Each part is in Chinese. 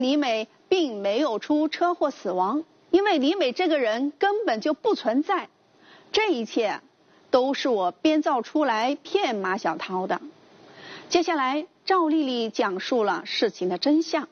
李美并没有出车祸死亡，因为李美这个人根本就不存在。这一切都是我编造出来骗马小涛的。接下来，赵丽丽讲述了事情的真相。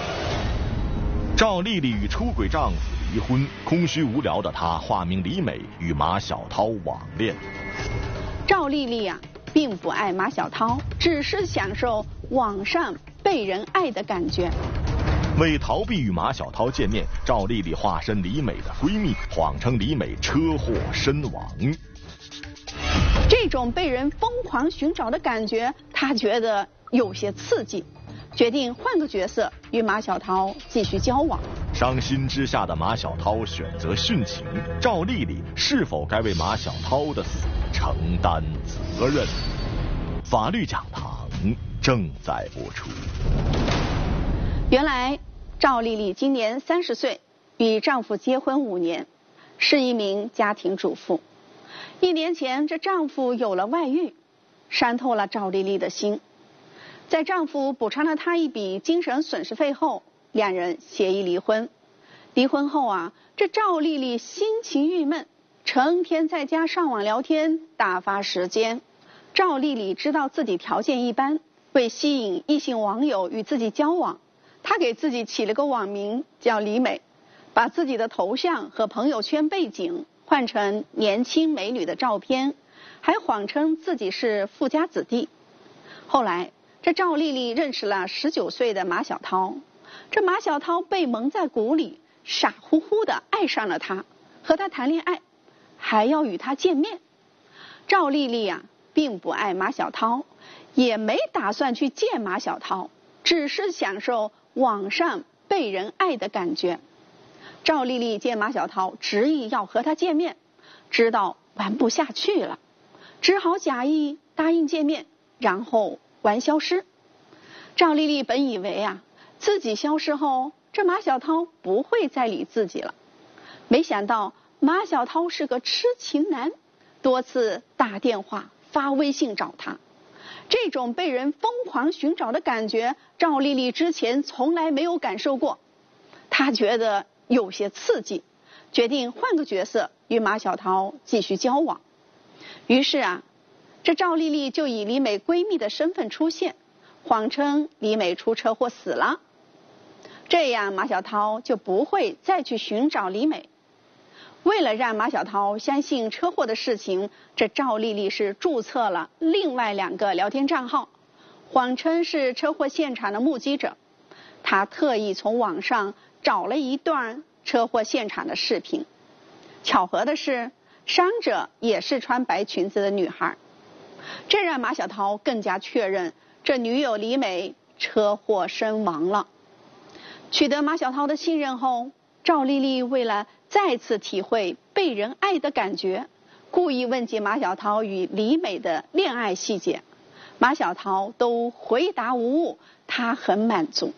赵丽丽与出轨丈夫离婚，空虚无聊的她化名李美，与马小涛网恋。 赵丽丽并不爱马小涛，只是享受网上被人爱的感觉。 为逃避与马小涛见面，赵丽丽化身李美的闺蜜，谎称李美车祸身亡。 这种被人疯狂寻找的感觉，她觉得有些刺激，决定换个角色与马小涛继续交往。 伤心之下的马小涛选择殉情，赵丽丽是否该为马小涛的死承担责任？法律讲堂正在播出。 原来赵丽丽今年30岁，与丈夫结婚5年，是一名家庭主妇。1年前，这丈夫有了外遇，伤透了赵丽丽的心。在丈夫补偿了她一笔精神损失费后，两人协议离婚。离婚后这赵丽丽心情郁闷，成天在家上网聊天打发时间。赵丽丽知道自己条件一般，为吸引异性网友与自己交往，她给自己起了个网名叫李美，把自己的头像和朋友圈背景换成年轻美女的照片，还谎称自己是富家子弟。后来这赵丽丽认识了19岁的马小涛，这马小涛被蒙在鼓里，傻乎乎的爱上了她，和她谈恋爱，还要与她见面。赵丽丽并不爱马小涛，也没打算去见马小涛，只是享受网上被人爱的感觉。赵丽丽见马小涛执意要和他见面，知道玩不下去了，只好假意答应见面，然后玩消失。赵丽丽本以为自己消失后，这马小涛不会再理自己了，没想到马小涛是个痴情男，多次打电话发微信找她。这种被人疯狂寻找的感觉，赵丽丽之前从来没有感受过，她觉得有些刺激，决定换个角色与马小涛继续交往。于是这赵丽丽就以李美闺蜜的身份出现，谎称李美出车祸死了，这样马小涛就不会再去寻找李美。为了让马小涛相信车祸的事情，这赵丽丽是注册了另外2个聊天账号，谎称是车祸现场的目击者。她特意从网上找了一段车祸现场的视频，巧合的是，伤者也是穿白裙子的女孩，这让马小涛更加确认这女友李美车祸身亡了。取得马小涛的信任后，赵丽丽为了再次体会被人爱的感觉，故意问及马小涛与李美的恋爱细节，马小涛都回答无误，他很满足。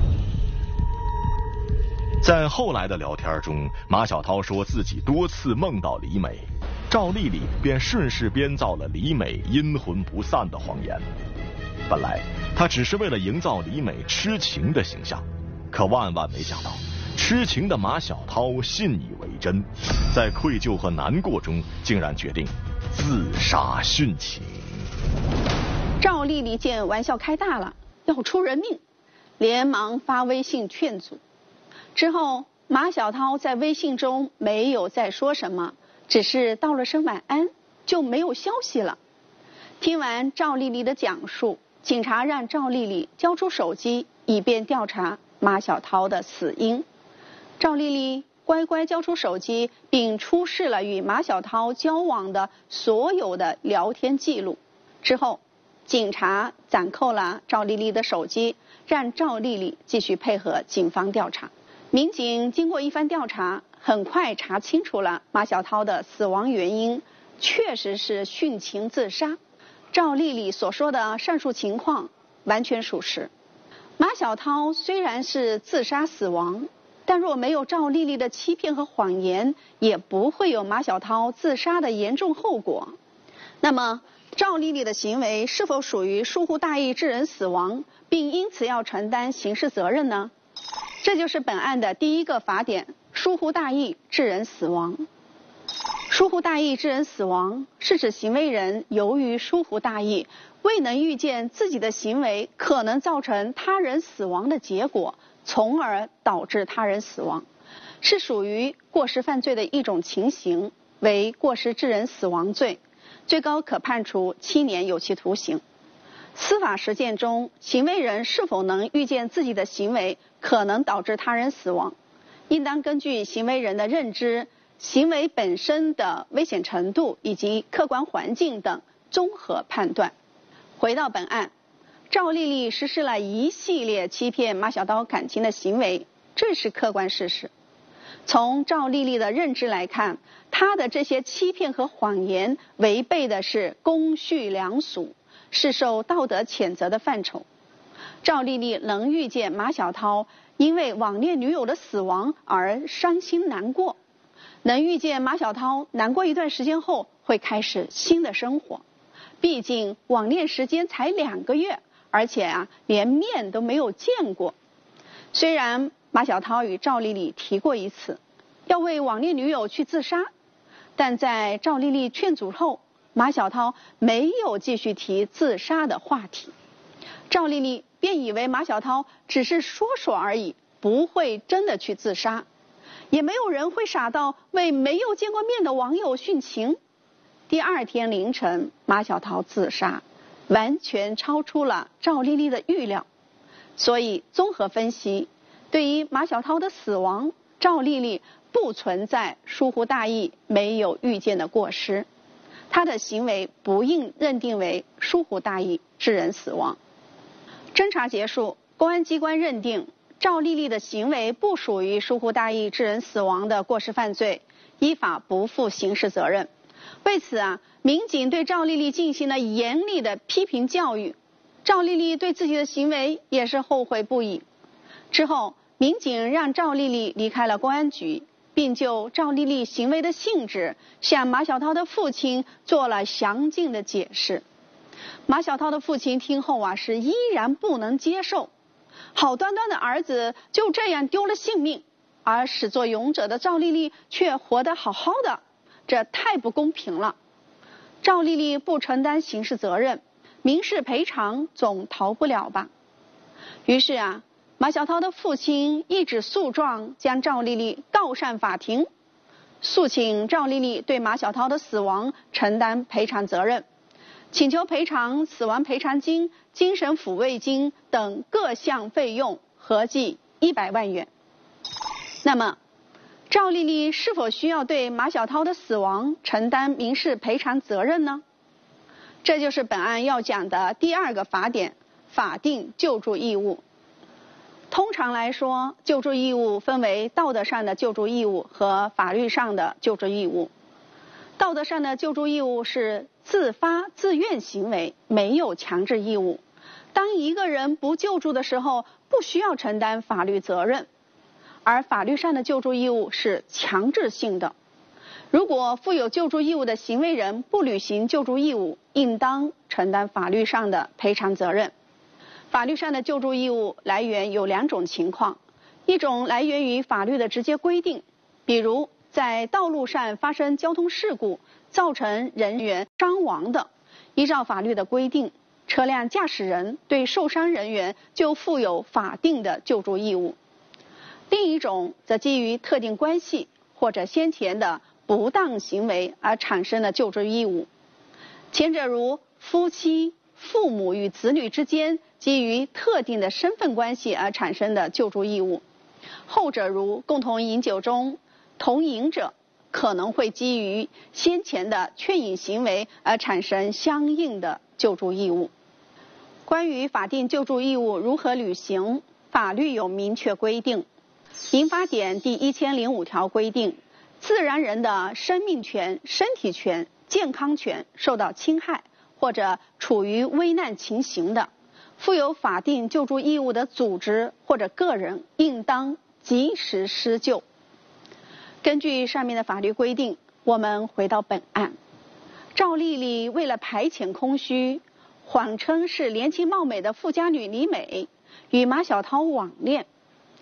在后来的聊天中，马小涛说自己多次梦到李美，赵丽丽便顺势编造了李美阴魂不散的谎言。本来她只是为了营造李美痴情的形象，可万万没想到，痴情的马小涛信以为真，在愧疚和难过中，竟然决定自杀殉情。 赵丽丽见玩笑开大了，要出人命，连忙发微信劝阻。之后马小涛在微信中没有再说什么，只是道了声晚安，就没有消息了。听完赵丽丽的讲述，警察让赵丽丽交出手机，以便调查马小涛的死因。赵丽丽乖乖交出手机，并出示了与马小涛交往的所有的聊天记录。之后警察暂扣了赵丽丽的手机，让赵丽丽继续配合警方调查。民警经过一番调查，很快查清楚了马小涛的死亡原因，确实是殉情自杀。赵丽丽所说的上述情况完全属实。马小涛虽然是自杀死亡，但若没有赵丽丽的欺骗和谎言，也不会有马小涛自杀的严重后果。那么赵丽丽的行为是否属于疏忽大意致人死亡，并因此要承担刑事责任呢？ 这就是本案的第一个法典：疏忽大意致人死亡。疏忽大意致人死亡是指行为人由于疏忽大意，未能预见自己的行为可能造成他人死亡的结果，从而导致他人死亡，是属于过失犯罪的一种情形，为过失致人死亡罪，最高可判处7年有期徒刑。司法实践中，行为人是否能预见自己的行为可能导致他人死亡，应当根据行为人的认知、行为本身的危险程度以及客观环境等综合判断。回到本案，赵丽丽实施了一系列欺骗马小刀感情的行为，这是客观事实。从赵丽丽的认知来看，她的这些欺骗和谎言违背的是公序良俗，是受道德谴责的范畴。赵丽丽能预见马小涛因为网恋女友的死亡而伤心难过，能预见马小涛难过一段时间后会开始新的生活。毕竟网恋时间才2个月，而且连面都没有见过。虽然马小涛与赵丽丽提过一次要为网恋女友去自杀，但在赵丽丽劝阻后，马小涛没有继续提自杀的话题。赵丽丽便以为马小涛只是说说而已，不会真的去自杀，也没有人会傻到为没有见过面的网友殉情。第2天凌晨，马小涛自杀，完全超出了赵丽丽的预料。所以综合分析，对于马小涛的死亡，赵丽丽不存在疏忽大意、没有预见的过失，她的行为不应认定为疏忽大意致人死亡。侦查结束，公安机关认定赵丽丽的行为不属于疏忽大意致人死亡的过失犯罪，依法不负刑事责任。为此民警对赵丽丽进行了严厉的批评教育，赵丽丽对自己的行为也是后悔不已。之后，民警让赵丽丽离开了公安局，并就赵丽丽行为的性质向马小涛的父亲做了详尽的解释。马小涛的父亲听后是依然不能接受，好端端的儿子就这样丢了性命，而始作俑者的赵丽丽却活得好好的，这太不公平了。赵丽丽不承担刑事责任，民事赔偿总逃不了吧。于是马小涛的父亲一纸诉状将赵丽丽告上法庭，诉请赵丽丽对马小涛的死亡承担赔偿责任，请求赔偿死亡赔偿金、精神抚慰金等各项费用合计100万元。那么赵丽丽是否需要对马小涛的死亡承担民事赔偿责任呢？这就是本案要讲的第2个法典：法定救助义务。通常来说，救助义务分为道德上的救助义务和法律上的救助义务。道德上的救助义务是自发自愿行为，没有强制义务。当一个人不救助的时候，不需要承担法律责任。而法律上的救助义务是强制性的，如果负有救助义务的行为人不履行救助义务，应当承担法律上的赔偿责任。法律上的救助义务来源有2种情况，一种来源于法律的直接规定，比如在道路上发生交通事故造成人员伤亡的，依照法律的规定，车辆驾驶人对受伤人员就负有法定的救助义务。另一种则基于特定关系或者先前的不当行为而产生的救助义务，前者如夫妻、父母与子女之间基于特定的身份关系而产生的救助义务，后者如共同饮酒中同饮者可能会基于先前的劝饮行为而产生相应的救助义务。关于法定救助义务如何履行，法律有明确规定。民法典第1005条规定，自然人的生命权、身体权、健康权受到侵害或者处于危难情形的，负有法定救助义务的组织或者个人应当及时施救。根据上面的法律规定，我们回到本案，赵丽丽为了排遣空虚，谎称是年轻貌美的富家女李美，与马小涛网恋。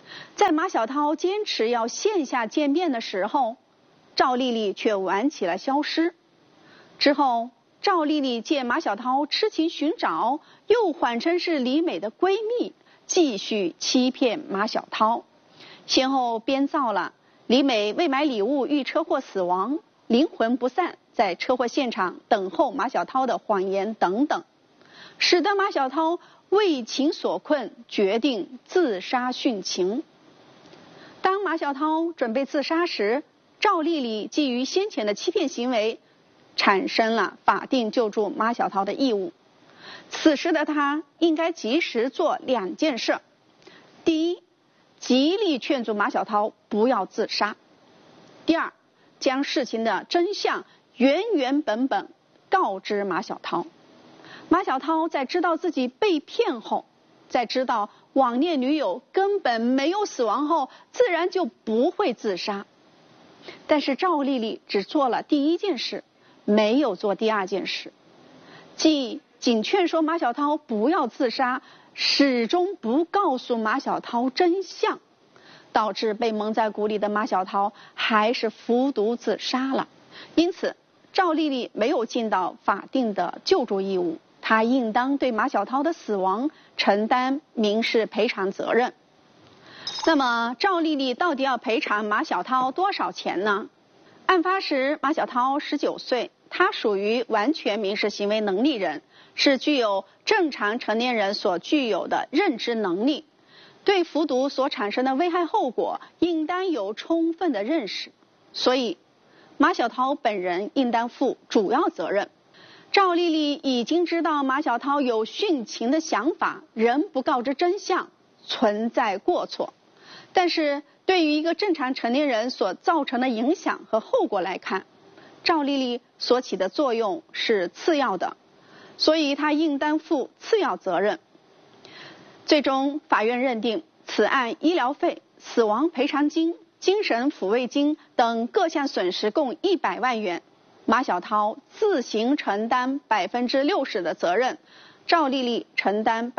在马小涛坚持要线下见面的时候，赵丽丽却晚起了消失。之后，赵丽丽见马小涛痴情寻找，又谎称是李美的闺蜜，继续欺骗马小涛，先后编造了李美未买礼物遇车祸死亡、灵魂不散，在车祸现场等候马小涛的谎言等等，使得马小涛为情所困，决定自杀殉情。当马小涛准备自杀时，赵丽丽基于先前的欺骗行为，产生了法定救助马小涛的义务。此时的她应该及时做2件事：第一，极力劝阻马小涛不要自杀；第二，将事情的真相原原本本告知马小涛。马小涛在知道自己被骗后，在知道网恋女友根本没有死亡后，自然就不会自杀。但是赵丽丽只做了第1件事，没有做第2件事，即仅劝说马小涛不要自杀，始终不告诉马小涛真相，导致被蒙在鼓里的马小涛还是服毒自杀了。因此，赵丽丽没有尽到法定的救助义务，她应当对马小涛的死亡承担民事赔偿责任。那么，赵丽丽到底要赔偿马小涛多少钱呢？案发时，马小涛19岁，他属于完全民事行为能力人，是具有正常成年人所具有的认知能力，对服毒所产生的危害后果应当有充分的认识，所以马小涛本人应当负主要责任。赵丽丽已经知道马小涛有殉情的想法，仍不告知真相，存在过错。但是对于一个正常成年人所造成的影响和后果来看，赵丽丽所起的作用是次要的，所以她应当负次要责任。最终法院认定此案医疗费、死亡赔偿金、精神抚慰金等各项损失共100万元，马小涛自行承担60%的责任，赵丽丽承担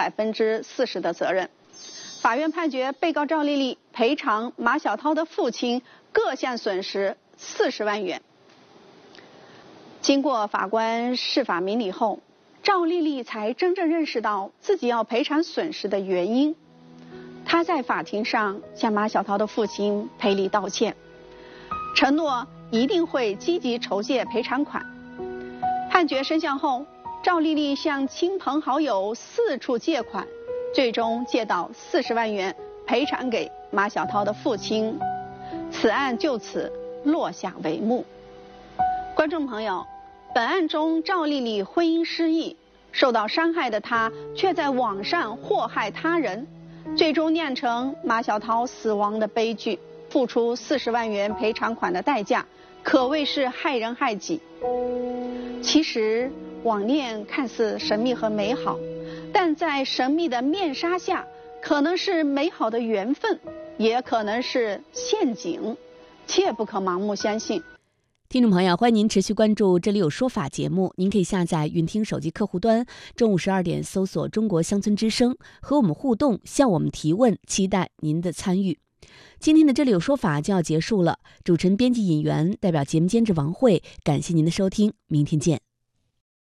40%的责任。法院判决被告赵丽丽赔偿马小涛的父亲各项损失40万元。经过法官释法明理后，赵丽丽才真正认识到自己要赔偿损失的原因。她在法庭上向马小涛的父亲赔礼道歉，承诺一定会积极筹借赔偿款。判决生效后，赵丽丽向亲朋好友4处借款，最终借到40万元赔偿给马小涛的父亲，此案就此落下帷幕。观众朋友，本案中赵丽丽婚姻失意，受到伤害的她却在网上祸害他人，最终酿成马小涛死亡的悲剧，付出40万元赔偿款的代价，可谓是害人害己。其实网恋看似神秘和美好，但在神秘的面纱下，可能是美好的缘分，也可能是陷阱，切不可盲目相信。 听众朋友，欢迎您持续关注《这里有说法》节目，您可以下载云听手机客户端，中午12点搜索中国乡村之声，和我们互动，向我们提问，期待您的参与。今天的《这里有说法》就要结束了，主持人、编辑、引员代表节目监制王慧，感谢您的收听，明天见。